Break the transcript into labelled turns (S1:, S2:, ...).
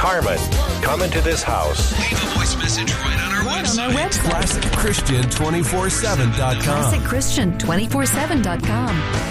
S1: Carmen, come into this house.
S2: Leave a voice message right on our website.
S3: ClassicChristian247.com.
S4: ClassicChristian247.com.